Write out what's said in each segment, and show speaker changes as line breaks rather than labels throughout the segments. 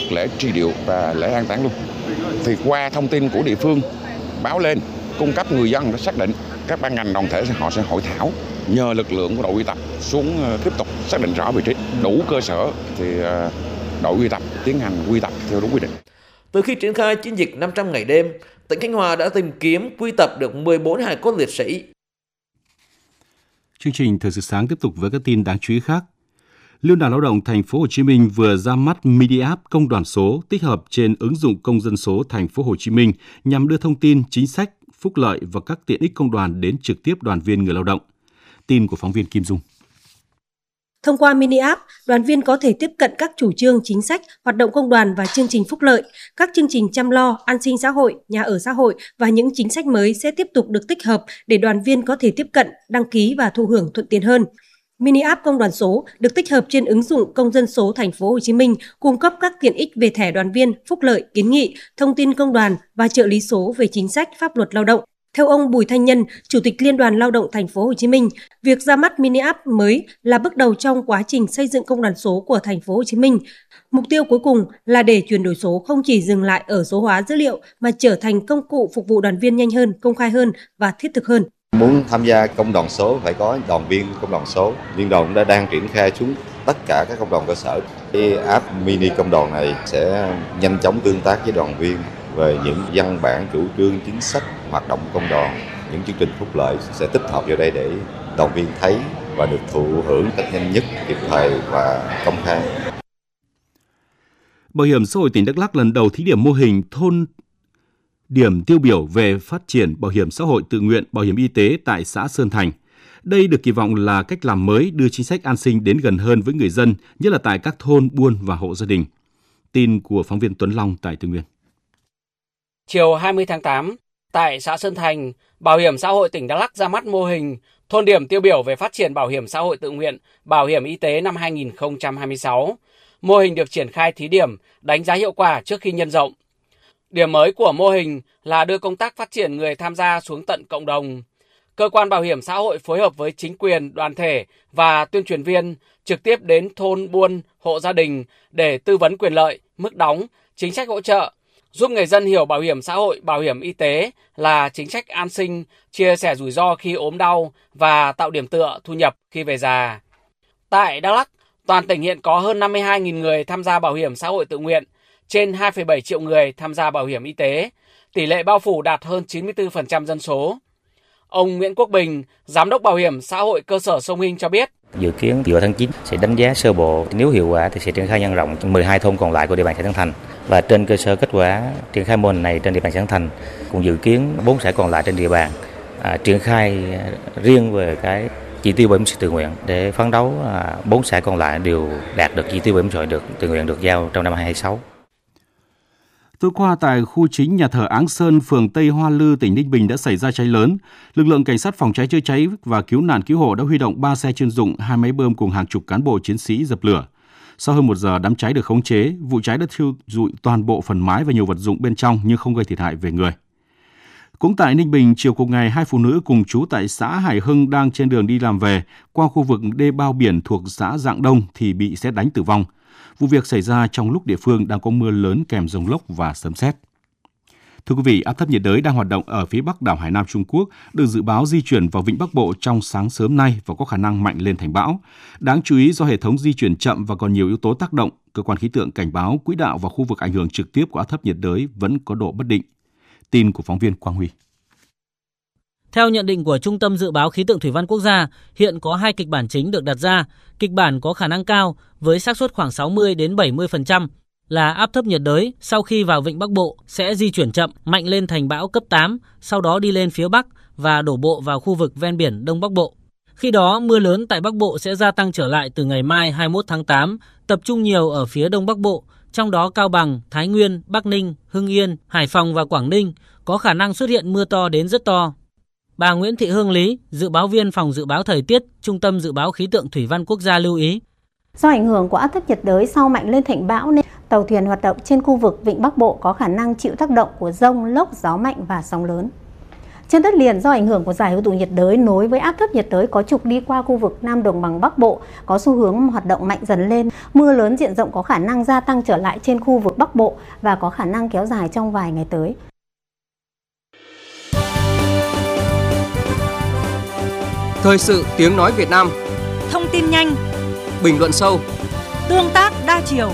lễ truy điệu và lễ an táng luôn. Thì qua thông tin của địa phương báo lên, cung cấp người dân đã xác định các ban ngành đoàn thể họ sẽ hội thảo, nhờ lực lượng của đội quy tập xuống tiếp tục xác định rõ vị trí, đủ cơ sở thì đội quy tập tiến hành quy tập theo đúng quy định.
Từ khi triển khai chiến dịch 500 ngày đêm, tỉnh Khánh Hòa đã tìm kiếm quy tập được 14 hài cốt liệt sĩ.
Chương trình Thời sự sáng tiếp tục với các tin đáng chú ý khác. Liên đoàn Lao động Thành phố Hồ Chí Minh vừa ra mắt mini app công đoàn số tích hợp trên ứng dụng công dân số Thành phố Hồ Chí Minh nhằm đưa thông tin, chính sách, phúc lợi và các tiện ích công đoàn đến trực tiếp đoàn viên người lao động. Tin của phóng viên Kim Dung.
Thông qua mini app, đoàn viên có thể tiếp cận các chủ trương, chính sách, hoạt động công đoàn và chương trình phúc lợi, các chương trình chăm lo, an sinh xã hội, nhà ở xã hội và những chính sách mới sẽ tiếp tục được tích hợp để đoàn viên có thể tiếp cận, đăng ký và thụ hưởng thuận tiện hơn. Mini app công đoàn số được tích hợp trên ứng dụng công dân số Thành phố Hồ Chí Minh, cung cấp các tiện ích về thẻ đoàn viên, phúc lợi, kiến nghị, thông tin công đoàn và trợ lý số về chính sách pháp luật lao động. Theo ông Bùi Thanh Nhân, Chủ tịch Liên đoàn Lao động Thành phố Hồ Chí Minh, việc ra mắt mini app mới là bước đầu trong quá trình xây dựng công đoàn số của Thành phố Hồ Chí Minh. Mục tiêu cuối cùng là để chuyển đổi số không chỉ dừng lại ở số hóa dữ liệu mà trở thành công cụ phục vụ đoàn viên nhanh hơn, công khai hơn và thiết thực hơn.
Muốn tham gia công đoàn số phải có đoàn viên công đoàn số. Liên đoàn đã đang triển khai xuống tất cả các công đoàn cơ sở. Cái app mini công đoàn này sẽ nhanh chóng tương tác với đoàn viên về những văn bản, chủ trương, chính sách, hoạt động công đoàn, những chương trình phúc lợi sẽ tích hợp vào đây để đoàn viên thấy và được thụ hưởng cách nhanh nhất, kịp thời và công khai.
Bảo hiểm xã hội tỉnh Đắk Lắk lần đầu thí điểm mô hình thôn điểm tiêu biểu về phát triển bảo hiểm xã hội tự nguyện, bảo hiểm y tế tại xã Sơn Thành. Đây được kỳ vọng là cách làm mới đưa chính sách an sinh đến gần hơn với người dân, nhất là tại các thôn, buôn và hộ gia đình. Tin của phóng viên Tuấn Long tại Tây Nguyên.
Chiều 20 tháng 8, tại xã Sơn Thành, Bảo hiểm xã hội tỉnh Đắk Lắk ra mắt mô hình thôn điểm tiêu biểu về phát triển bảo hiểm xã hội tự nguyện, bảo hiểm y tế năm 2026. Mô hình được triển khai thí điểm, đánh giá hiệu quả trước khi nhân rộng. Điểm mới của mô hình là đưa công tác phát triển người tham gia xuống tận cộng đồng. Cơ quan bảo hiểm xã hội phối hợp với chính quyền, đoàn thể và tuyên truyền viên trực tiếp đến thôn, buôn, hộ gia đình để tư vấn quyền lợi, mức đóng, chính sách hỗ trợ, giúp người dân hiểu bảo hiểm xã hội, bảo hiểm y tế là chính sách an sinh, chia sẻ rủi ro khi ốm đau và tạo điểm tựa thu nhập khi về già. Tại Đắk Lắk, toàn tỉnh hiện có hơn 52.000 người tham gia bảo hiểm xã hội tự nguyện, trên 2,7 triệu người tham gia bảo hiểm y tế, tỷ lệ bao phủ đạt hơn 94% dân số. Ông Nguyễn Quốc Bình, Giám đốc Bảo hiểm xã hội cơ sở Sông Hinh cho biết.
Dự kiến giữa tháng 9 sẽ đánh giá sơ bộ, nếu hiệu quả thì sẽ triển khai nhân rộng 12 thôn còn lại của địa bàn xã Tân Thành. Và trên cơ sở kết quả triển khai mô hình này trên địa bàn xã Tân Thành, cũng dự kiến 4 xã còn lại trên địa bàn triển khai riêng về cái chỉ tiêu bảo hiểm xã hội tự nguyện để phấn đấu 4 xã còn lại đều đạt được chỉ tiêu bảo hiểm xã hội được tự nguyện được giao trong năm 2026.
Tối qua tại khu chính nhà thờ Áng Sơn, phường Tây Hoa Lư, tỉnh Ninh Bình đã xảy ra cháy lớn. Lực lượng cảnh sát phòng cháy chữa cháy và cứu nạn cứu hộ đã huy động 3 xe chuyên dụng, 2 máy bơm cùng hàng chục cán bộ chiến sĩ dập lửa. Sau hơn 1 giờ đám cháy được khống chế, vụ cháy đã thiêu rụi toàn bộ phần mái và nhiều vật dụng bên trong nhưng không gây thiệt hại về người. Cũng tại Ninh Bình, chiều cùng ngày, 2 phụ nữ cùng trú tại xã Hải Hưng đang trên đường đi làm về qua khu vực đê bao biển thuộc xã Dạng Đông thì bị sét đánh tử vong. Vụ việc xảy ra trong lúc địa phương đang có mưa lớn kèm dông lốc và sấm sét. Thưa quý vị, áp thấp nhiệt đới đang hoạt động ở phía bắc đảo Hải Nam Trung Quốc được dự báo di chuyển vào vịnh Bắc Bộ trong sáng sớm nay và có khả năng mạnh lên thành bão. Đáng chú ý do hệ thống di chuyển chậm và còn nhiều yếu tố tác động, cơ quan khí tượng cảnh báo quỹ đạo và khu vực ảnh hưởng trực tiếp của áp thấp nhiệt đới vẫn có độ bất định. Tin của phóng viên Quang Huy.
Theo nhận định của Trung tâm Dự báo Khí tượng Thủy văn Quốc gia, hiện có 2 kịch bản chính được đặt ra. Kịch bản có khả năng cao với xác suất khoảng 60 đến 70% là áp thấp nhiệt đới sau khi vào vịnh Bắc Bộ sẽ di chuyển chậm, mạnh lên thành bão cấp 8, sau đó đi lên phía Bắc và đổ bộ vào khu vực ven biển Đông Bắc Bộ. Khi đó, mưa lớn tại Bắc Bộ sẽ gia tăng trở lại từ ngày mai 21 tháng 8, tập trung nhiều ở phía Đông Bắc Bộ, trong đó Cao Bằng, Thái Nguyên, Bắc Ninh, Hưng Yên, Hải Phòng và Quảng Ninh có khả năng xuất hiện mưa to đến rất to. Bà Nguyễn Thị Hương Lý, dự báo viên Phòng Dự báo Thời tiết, Trung tâm Dự báo Khí tượng Thủy văn Quốc gia lưu ý.
Do ảnh hưởng của áp thấp nhiệt đới sau mạnh lên thành bão nên tàu thuyền hoạt động trên khu vực vịnh Bắc Bộ có khả năng chịu tác động của dông, lốc, gió mạnh và sóng lớn. Trên đất liền do ảnh hưởng của giải hội tụ nhiệt đới nối với áp thấp nhiệt đới có trục đi qua khu vực Nam Đồng bằng Bắc Bộ có xu hướng hoạt động mạnh dần lên. Mưa lớn diện rộng có khả năng gia tăng trở lại trên khu vực Bắc Bộ và có khả năng kéo dài trong vài ngày tới.
Thời sự tiếng nói Việt Nam.
Thông tin nhanh,
bình luận sâu,
tương tác đa chiều.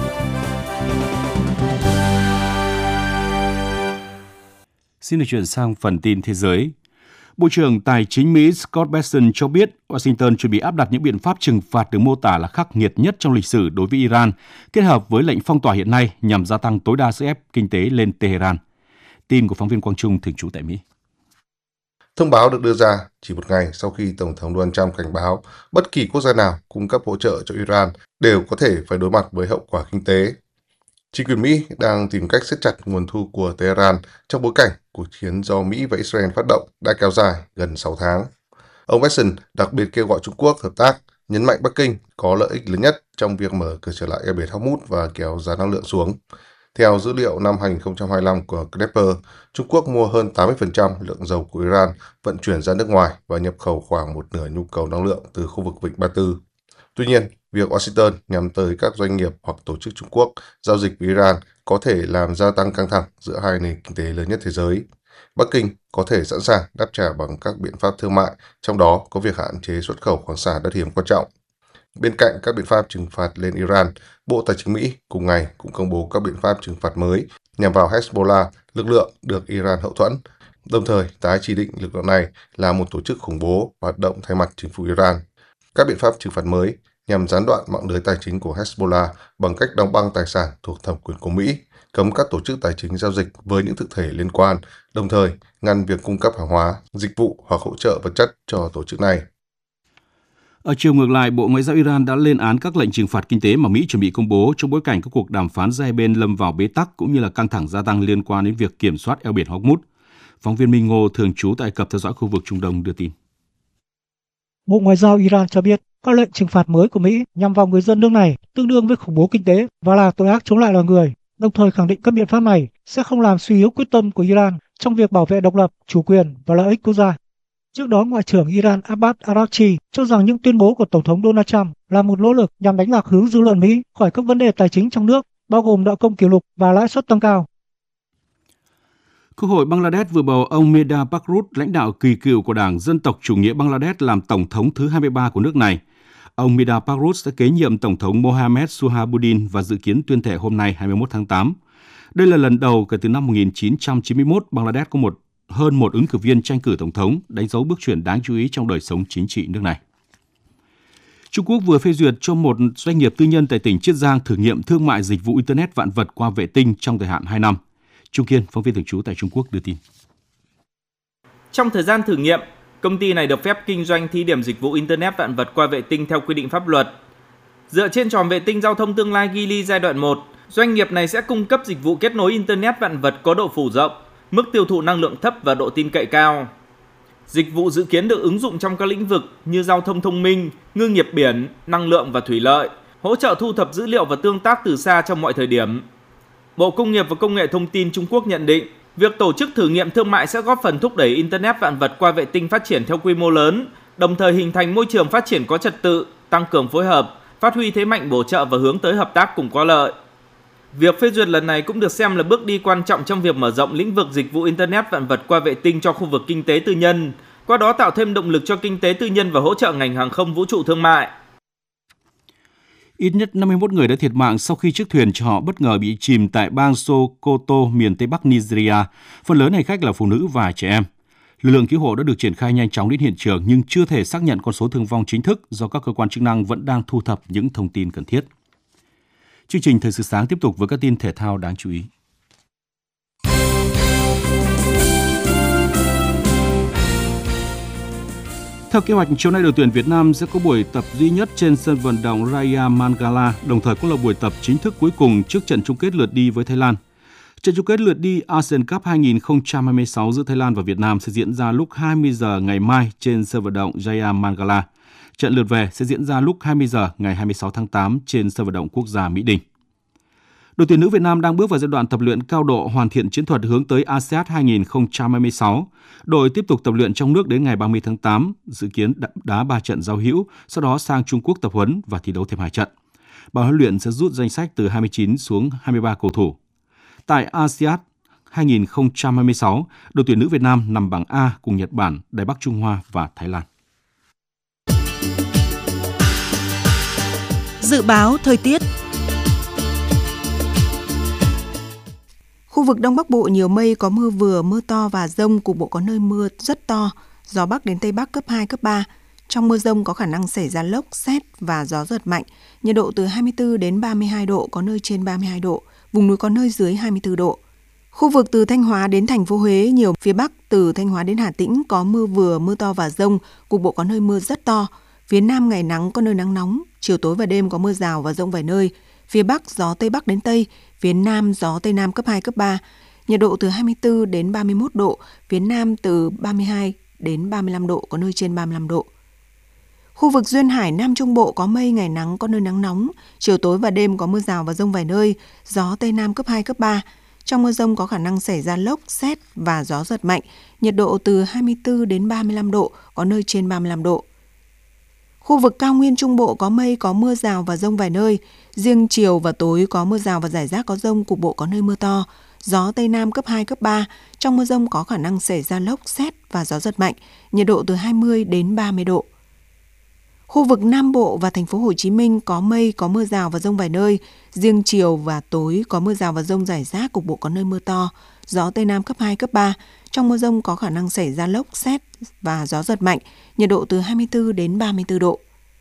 Xin được chuyển sang phần tin thế giới. Bộ trưởng Tài chính Mỹ Scott Bessent cho biết Washington chuẩn bị áp đặt những biện pháp trừng phạt được mô tả là khắc nghiệt nhất trong lịch sử đối với Iran, kết hợp với lệnh phong tỏa hiện nay nhằm gia tăng tối đa sức ép kinh tế lên Tehran. Tin của phóng viên Quang Trung thường trú tại Mỹ.
Thông báo được đưa ra chỉ một ngày sau khi Tổng thống Donald Trump cảnh báo bất kỳ quốc gia nào cung cấp hỗ trợ cho Iran đều có thể phải đối mặt với hậu quả kinh tế. Chính quyền Mỹ đang tìm cách siết chặt nguồn thu của Tehran trong bối cảnh cuộc chiến do Mỹ và Israel phát động đã kéo dài gần 6 tháng. Ông Bessent đặc biệt kêu gọi Trung Quốc hợp tác, nhấn mạnh Bắc Kinh có lợi ích lớn nhất trong việc mở cửa trở lại eo biển Hormuz và kéo giá năng lượng xuống. Theo dữ liệu năm 2025 của Kepler, Trung Quốc mua hơn 80% lượng dầu của Iran vận chuyển ra nước ngoài và nhập khẩu khoảng một nửa nhu cầu năng lượng từ khu vực Vịnh Ba Tư. Tuy nhiên, việc Washington nhắm tới các doanh nghiệp hoặc tổ chức Trung Quốc giao dịch với Iran có thể làm gia tăng căng thẳng giữa hai nền kinh tế lớn nhất thế giới. Bắc Kinh có thể sẵn sàng đáp trả bằng các biện pháp thương mại, trong đó có việc hạn chế xuất khẩu khoáng sản đất hiếm quan trọng. Bên cạnh các biện pháp trừng phạt lên Iran, Bộ Tài chính Mỹ cùng ngày cũng công bố các biện pháp trừng phạt mới nhằm vào Hezbollah, lực lượng được Iran hậu thuẫn, đồng thời tái chỉ định lực lượng này là một tổ chức khủng bố hoạt động thay mặt chính phủ Iran. Các biện pháp trừng phạt mới nhằm gián đoạn mạng lưới tài chính của Hezbollah bằng cách đóng băng tài sản thuộc thẩm quyền của Mỹ, cấm các tổ chức tài chính giao dịch với những thực thể liên quan, đồng thời ngăn việc cung cấp hàng hóa, dịch vụ hoặc hỗ trợ vật chất cho tổ chức này.
Ở chiều ngược lại, Bộ Ngoại giao Iran đã lên án các lệnh trừng phạt kinh tế mà Mỹ chuẩn bị công bố trong bối cảnh các cuộc đàm phán giữa hai bên lâm vào bế tắc cũng như là căng thẳng gia tăng liên quan đến việc kiểm soát eo biển Hormuz. Phóng viên Minh Ngô thường trú tại Ai Cập theo dõi khu vực Trung Đông đưa tin.
Bộ Ngoại giao Iran cho biết các lệnh trừng phạt mới của Mỹ nhằm vào người dân nước này tương đương với khủng bố kinh tế và là tội ác chống lại loài người, đồng thời khẳng định các biện pháp này sẽ không làm suy yếu quyết tâm của Iran trong việc bảo vệ độc lập, chủ quyền và lợi ích quốc gia. Trước đó, Ngoại trưởng Iran Abbas Araghchi cho rằng những tuyên bố của Tổng thống Donald Trump là một nỗ lực nhằm đánh lạc hướng dư luận Mỹ khỏi các vấn đề tài chính trong nước, bao gồm nợ công kỷ lục và lãi suất tăng cao.
Quốc hội Bangladesh vừa bầu ông Mehdi Bakrut, lãnh đạo kỳ cựu của Đảng Dân tộc Chủ nghĩa Bangladesh làm Tổng thống thứ 23 của nước này. Ông Mehdi Bakrut sẽ kế nhiệm Tổng thống Mohamed Suhabuddin và dự kiến tuyên thệ hôm nay 21 tháng 8. Đây là lần đầu kể từ năm 1991 Bangladesh có hơn một ứng cử viên tranh cử tổng thống, đánh dấu bước chuyển đáng chú ý trong đời sống chính trị nước này. Trung Quốc vừa phê duyệt cho một doanh nghiệp tư nhân tại tỉnh Chiết Giang thử nghiệm thương mại dịch vụ Internet vạn vật qua vệ tinh trong thời hạn 2 năm. Trung Kiên, phóng viên thường trú tại Trung Quốc đưa tin.
Trong thời gian thử nghiệm, công ty này được phép kinh doanh thí điểm dịch vụ Internet vạn vật qua vệ tinh theo quy định pháp luật. Dựa trên tròm vệ tinh giao thông tương lai Geely giai đoạn 1, doanh nghiệp này sẽ cung cấp dịch vụ kết nối Internet vạn vật có độ phủ rộng, mức tiêu thụ năng lượng thấp và độ tin cậy cao. Dịch vụ dự kiến được ứng dụng trong các lĩnh vực như giao thông thông minh, ngư nghiệp biển, năng lượng và thủy lợi, hỗ trợ thu thập dữ liệu và tương tác từ xa trong mọi thời điểm. Bộ Công nghiệp và Công nghệ Thông tin Trung Quốc nhận định, việc tổ chức thử nghiệm thương mại sẽ góp phần thúc đẩy Internet vạn vật qua vệ tinh phát triển theo quy mô lớn, đồng thời hình thành môi trường phát triển có trật tự, tăng cường phối hợp, phát huy thế mạnh bổ trợ và hướng tới hợp tác cùng có lợi. Việc phê duyệt lần này cũng được xem là bước đi quan trọng trong việc mở rộng lĩnh vực dịch vụ Internet vạn vật qua vệ tinh cho khu vực kinh tế tư nhân, qua đó tạo thêm động lực cho kinh tế tư nhân và hỗ trợ ngành hàng không vũ trụ thương mại.
Ít nhất 51 người đã thiệt mạng sau khi chiếc thuyền chở họ bất ngờ bị chìm tại bang Sokoto, miền Tây Bắc Nigeria. Phần lớn hành khách là phụ nữ và trẻ em. Lực lượng cứu hộ đã được triển khai nhanh chóng đến hiện trường nhưng chưa thể xác nhận con số thương vong chính thức do các cơ quan chức năng vẫn đang thu thập những thông tin cần thiết. Chương trình Thời sự sáng tiếp tục với các tin thể thao đáng chú ý. Theo kế hoạch, chiều nay đội tuyển Việt Nam sẽ có buổi tập duy nhất trên sân vận động Raya Mangala, đồng thời cũng là buổi tập chính thức cuối cùng trước trận chung kết lượt đi với Thái Lan. Trận chung kết lượt đi ASEAN Cup 2026 giữa Thái Lan và Việt Nam sẽ diễn ra lúc 20 giờ ngày mai trên sân vận động Raya Mangala. Trận lượt về sẽ diễn ra lúc 20 giờ ngày 26 tháng 8 trên sân vận động quốc gia Mỹ Đình. Đội tuyển nữ Việt Nam đang bước vào giai đoạn tập luyện cao độ hoàn thiện chiến thuật hướng tới ASEAN 2026. Đội tiếp tục tập luyện trong nước đến ngày 30 tháng 8, dự kiến đá 3 trận giao hữu, sau đó sang Trung Quốc tập huấn và thi đấu thêm 2 trận. Ban huấn luyện sẽ rút danh sách từ 29 xuống 23 cầu thủ. Tại ASEAN 2026, đội tuyển nữ Việt Nam nằm bảng A cùng Nhật Bản, Đài Bắc Trung Hoa và Thái Lan.
Dự báo thời tiết.
Khu vực Đông Bắc Bộ nhiều mây, có mưa vừa, mưa to và dông, cục bộ có nơi mưa rất to, gió Bắc đến Tây Bắc cấp 2, cấp 3. Trong mưa dông có khả năng xảy ra lốc, sét và gió giật mạnh, nhiệt độ từ 24 đến 32 độ, có nơi trên 32 độ, vùng núi có nơi dưới 24 độ. Khu vực từ Thanh Hóa đến thành phố Huế, nhiều phía Bắc từ Thanh Hóa đến Hà Tĩnh có mưa vừa, mưa to và dông, cục bộ có nơi mưa rất to. Phía Nam ngày nắng, có nơi nắng nóng, chiều tối và đêm có mưa rào và dông vài nơi. Phía Bắc gió Tây Bắc đến Tây, phía Nam gió Tây Nam cấp 2, cấp 3. Nhiệt độ từ 24 đến 31 độ, phía Nam từ 32 đến 35 độ, có nơi trên 35 độ. Khu vực Duyên Hải Nam Trung Bộ có mây, ngày nắng, có nơi nắng nóng, chiều tối và đêm có mưa rào và dông vài nơi, gió Tây Nam cấp 2, cấp 3. Trong mưa dông có khả năng xảy ra lốc, sét và gió giật mạnh, nhiệt độ từ 24 đến 35 độ, có nơi trên 35 độ. Khu vực Cao Nguyên Trung Bộ có mây, có mưa rào và dông vài nơi, riêng chiều và tối có mưa rào và rải rác có dông, cục bộ có nơi mưa to, gió Tây Nam cấp 2, cấp 3. Trong mưa dông có khả năng xảy ra lốc, sét và gió giật mạnh, nhiệt độ từ 20 đến 30 độ. Khu vực Nam Bộ và thành phố Hồ Chí Minh có mây, có mưa rào và dông vài nơi, riêng chiều và tối có mưa rào và dông rải rác, cục bộ có nơi mưa to, gió Tây Nam cấp 2, cấp 3. Trong mưa dông có khả năng xảy ra lốc, sét và gió giật mạnh, nhiệt độ từ 24 đến 34 độ.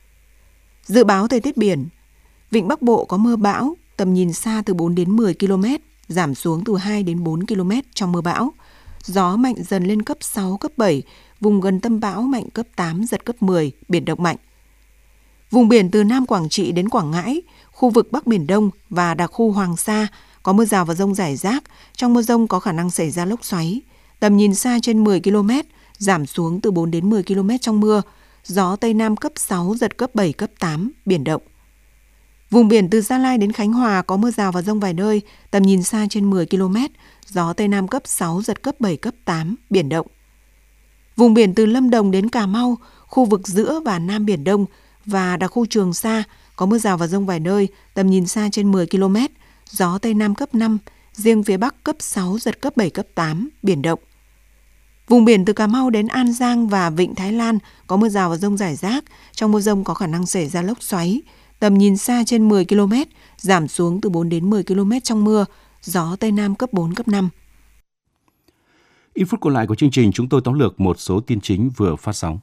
Dự báo thời tiết biển. Vịnh Bắc Bộ có mưa bão, tầm nhìn xa từ 4 đến 10 km, giảm xuống từ 2 đến 4 km trong mưa bão. Gió mạnh dần lên cấp 6, cấp 7, vùng gần tâm bão mạnh cấp 8, giật cấp 10, biển động mạnh. Vùng biển từ Nam Quảng Trị đến Quảng Ngãi, khu vực Bắc Biển Đông và đặc khu Hoàng Sa có mưa rào và dông rải rác. Trong mưa dông có khả năng xảy ra lốc xoáy. Tầm nhìn xa trên 10 km, giảm xuống từ 4 đến 10 km trong mưa. Gió Tây Nam cấp 6, giật cấp 7, cấp 8, biển động. Vùng biển từ Gia Lai đến Khánh Hòa có mưa rào và dông vài nơi, tầm nhìn xa trên 10 km, gió Tây Nam cấp 6, giật cấp 7, cấp 8, biển động. Vùng biển từ Lâm Đồng đến Cà Mau, khu vực giữa và Nam Biển Đông và đặc khu Trường Sa có mưa rào và dông vài nơi, tầm nhìn xa trên 10 km, gió Tây Nam cấp 5, riêng phía Bắc cấp 6, giật cấp 7, cấp 8, biển động. Vùng biển từ Cà Mau đến An Giang và Vịnh Thái Lan có mưa rào và dông rải rác, trong mưa dông có khả năng xảy ra lốc xoáy, tầm nhìn xa trên 10 km, giảm xuống từ 4 đến 10 km trong mưa, gió Tây Nam cấp 4, cấp 5.
Ít phút còn lại của chương trình, chúng tôi tóm lược một số tin chính vừa phát sóng.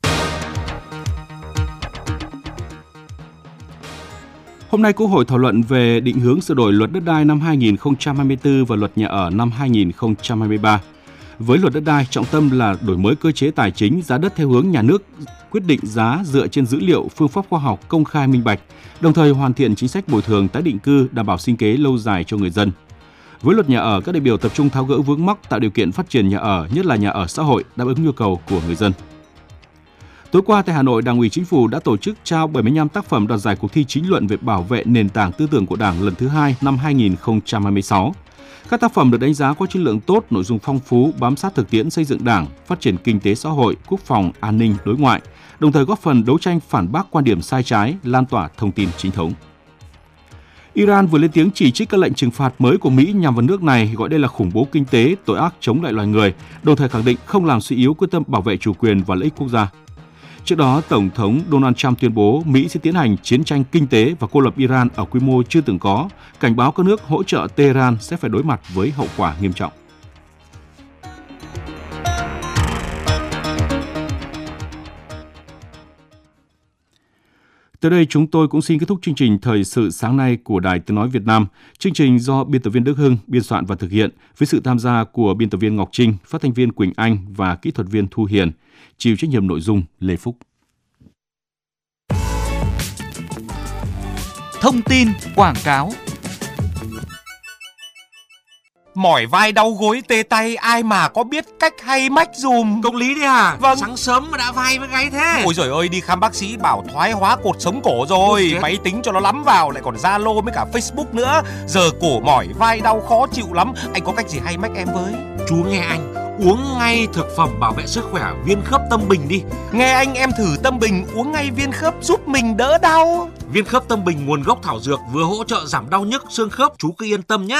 Hôm nay, Quốc hội thảo luận về định hướng sửa đổi luật đất đai năm 2024 và luật nhà ở năm 2023. Với luật đất đai, trọng tâm là đổi mới cơ chế tài chính, giá đất theo hướng nhà nước quyết định giá dựa trên dữ liệu, phương pháp khoa học, công khai minh bạch, đồng thời hoàn thiện chính sách bồi thường tái định cư, đảm bảo sinh kế lâu dài cho người dân. Với luật nhà ở, các đại biểu tập trung tháo gỡ vướng mắc, tạo điều kiện phát triển nhà ở, nhất là nhà ở xã hội, đáp ứng nhu cầu của người dân. Tối qua tại Hà Nội, Đảng ủy Chính phủ đã tổ chức trao 75 tác phẩm đoạt giải cuộc thi chính luận về bảo vệ nền tảng tư tưởng của Đảng lần thứ 2 năm 2026. Các tác phẩm được đánh giá có chất lượng tốt, nội dung phong phú, bám sát thực tiễn xây dựng Đảng, phát triển kinh tế xã hội, quốc phòng, an ninh, đối ngoại, đồng thời góp phần đấu tranh phản bác quan điểm sai trái, lan tỏa thông tin chính thống. Iran vừa lên tiếng chỉ trích các lệnh trừng phạt mới của Mỹ nhằm vào nước này, gọi đây là khủng bố kinh tế, tội ác chống lại loài người, đồng thời khẳng định không làm suy yếu quyết tâm bảo vệ chủ quyền và lợi ích quốc gia. Trước đó, Tổng thống Donald Trump tuyên bố Mỹ sẽ tiến hành chiến tranh kinh tế và cô lập Iran ở quy mô chưa từng có, cảnh báo các nước hỗ trợ Tehran sẽ phải đối mặt với hậu quả nghiêm trọng. Tới đây chúng tôi cũng xin kết thúc chương trình Thời sự sáng nay của Đài Tiếng nói Việt Nam. Chương trình do biên tập viên Đức Hưng biên soạn và thực hiện với sự tham gia của biên tập viên Ngọc Trinh, phát thanh viên Quỳnh Anh và kỹ thuật viên Thu Hiền. Chịu trách nhiệm nội dung Lê Phúc.
Thông tin quảng cáo.
Mỏi vai đau gối tê tay ai mà có biết cách hay mách dùm.
Công lý đấy à?
Vâng.
Sáng sớm mà đã vai với gáy thế.
Ôi giời ơi, đi khám bác sĩ bảo thoái hóa cột sống cổ rồi. Máy tính cho nó lắm vào, lại còn Zalo với cả Facebook nữa. Giờ cổ mỏi vai đau khó chịu lắm. Anh có cách gì hay mách em với?
Chú nghe anh, uống ngay thực phẩm bảo vệ sức khỏe Viên Khớp Tâm Bình đi.
Nghe anh, em thử Tâm Bình uống ngay viên khớp giúp mình đỡ đau.
Viên Khớp Tâm Bình nguồn gốc thảo dược, vừa hỗ trợ giảm đau nhức xương khớp, chú cứ yên tâm nhé.